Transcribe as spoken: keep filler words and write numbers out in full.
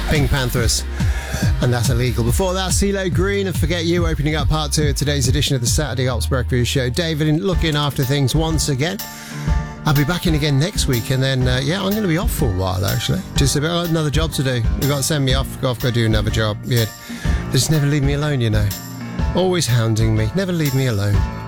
Pink Panthers. And that's illegal. Before that, CeeLo Green and Forget You opening up part two of today's edition of the Saturday Ops Breakfast Show. David looking after things once again. I'll be back in again next week, and then, uh, yeah, I'm going to be off for a while, actually. Just a bit, oh, another job to do. You've got to send me off, go off, go do another job. Yeah. They just never leave me alone, you know. Always hounding me. Never leave me alone.